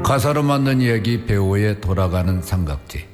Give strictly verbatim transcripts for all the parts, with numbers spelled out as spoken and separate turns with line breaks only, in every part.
가사로 만든 이야기 배우의 돌아가는 삼각지.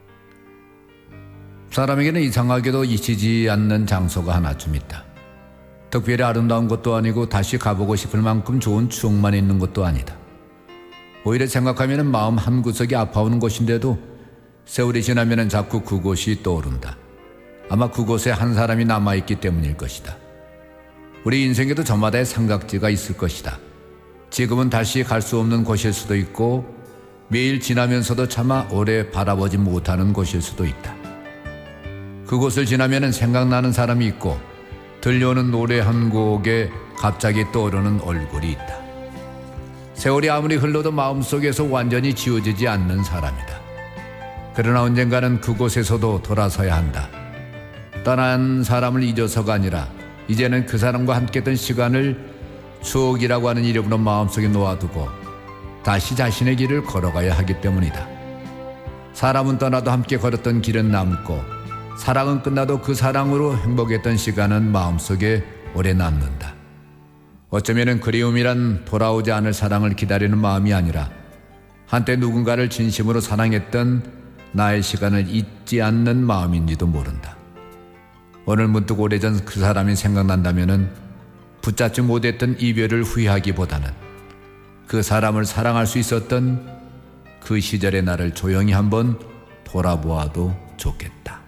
사람에게는 이상하게도 잊히지 않는 장소가 하나쯤 있다. 특별히 아름다운 것도 아니고 다시 가보고 싶을 만큼 좋은 추억만 있는 것도 아니다. 오히려 생각하면 마음 한구석이 아파오는 곳인데도 세월이 지나면 자꾸 그곳이 떠오른다. 아마 그곳에 한 사람이 남아있기 때문일 것이다. 우리 인생에도 저마다의 삼각지가 있을 것이다. 지금은 다시 갈 수 없는 곳일 수도 있고 매일 지나면서도 차마 오래 바라보지 못하는 곳일 수도 있다. 그곳을 지나면 생각나는 사람이 있고 들려오는 노래 한 곡에 갑자기 떠오르는 얼굴이 있다. 세월이 아무리 흘러도 마음속에서 완전히 지워지지 않는 사람이다. 그러나 언젠가는 그곳에서도 돌아서야 한다. 떠난 사람을 잊어서가 아니라 이제는 그 사람과 함께했던 시간을 추억이라고 하는 이름으로 마음속에 놓아두고 다시 자신의 길을 걸어가야 하기 때문이다. 사람은 떠나도 함께 걸었던 길은 남고 사랑은 끝나도 그 사랑으로 행복했던 시간은 마음속에 오래 남는다. 어쩌면 그리움이란 돌아오지 않을 사랑을 기다리는 마음이 아니라 한때 누군가를 진심으로 사랑했던 나의 시간을 잊지 않는 마음인지도 모른다. 오늘 문득 오래전 그 사람이 생각난다면은 붙잡지 못했던 이별을 후회하기보다는 그 사람을 사랑할 수 있었던 그 시절의 나를 조용히 한번 돌아보아도 좋겠다.